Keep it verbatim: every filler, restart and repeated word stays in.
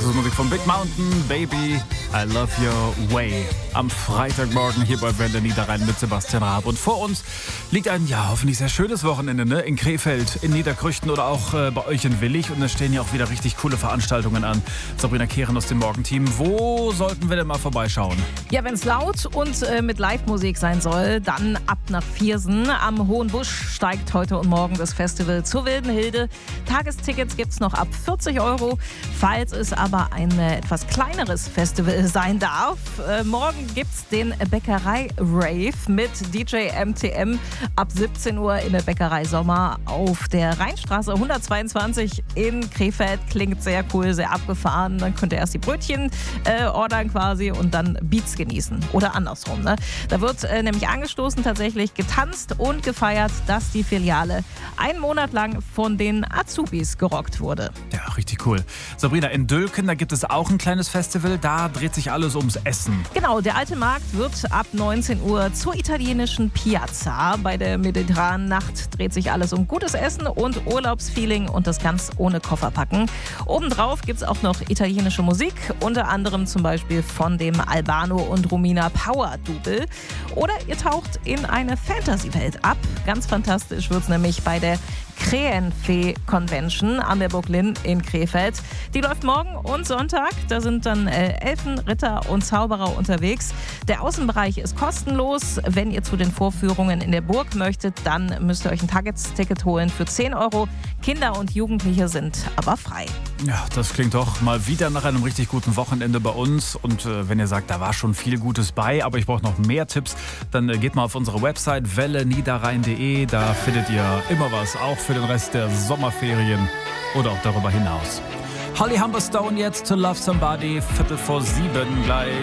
Das ist Musik von Big Mountain, Baby, I Love Your Way. Am Freitagmorgen hier bei Welle Niederrhein mit Sebastian Raab. Und vor uns liegt ein, ja, hoffentlich sehr schönes Wochenende, ne? In Krefeld, in Niederkrüchten oder auch äh, bei euch in Willich. Und es stehen ja auch wieder richtig coole Veranstaltungen an. Sabrina Kehren aus dem Morgenteam. Wo sollten wir denn mal vorbeischauen? Ja, wenn es laut und äh, mit Live-Musik sein soll, dann ab nach Viersen. Am Hohen Busch steigt heute und morgen das Festival zur Wilden Hilde. Tagestickets gibt es noch ab vierzig Euro. Falls es aber ein äh, etwas kleineres Festival sein darf, äh, morgen gibt es den Bäckerei-Rave mit D J M T M ab siebzehn Uhr in der Bäckerei Sommer auf der Rheinstraße hundertzweiundzwanzig in Krefeld. Klingt sehr cool, sehr abgefahren. Dann könnt ihr erst die Brötchen äh, ordern quasi und dann Beats genießen. Oder andersrum. Ne? Da wird äh, nämlich angestoßen, tatsächlich getanzt und gefeiert, dass die Filiale einen Monat lang von den Azubis gerockt wurde. Ja, richtig cool. Sabrina, in Dülken, da gibt es auch ein kleines Festival. Da dreht sich alles ums Essen. Genau, der Alte Markt wird ab neunzehn Uhr zur italienischen Piazza. Bei der mediterranen Nacht dreht sich alles um gutes Essen und Urlaubsfeeling und das ganz ohne Kofferpacken. Obendrauf gibt es auch noch italienische Musik, unter anderem zum Beispiel von dem Albano und Romina Power Double. Oder ihr taucht in eine Fantasy-Welt ab. Ganz fantastisch wird es nämlich bei der Krähenfee Convention an der Burg Linn in Krefeld. Die läuft morgen und Sonntag. Da sind dann äh, Elfen, Ritter und Zauberer unterwegs. Der Außenbereich ist kostenlos. Wenn ihr zu den Vorführungen in der Burg möchtet, dann müsst ihr euch ein Tagesticket holen für zehn Euro. Kinder und Jugendliche sind aber frei. Ja, das klingt doch mal wieder nach einem richtig guten Wochenende bei uns. Und äh, wenn ihr sagt, da war schon viel Gutes bei, aber ich brauche noch mehr Tipps, dann äh, geht mal auf unsere Website welle niederrhein punkt de. Da findet ihr immer was, auch für den Rest der Sommerferien oder auch darüber hinaus. Holly Humberstone jetzt to Love Somebody, Viertel vor sieben gleich.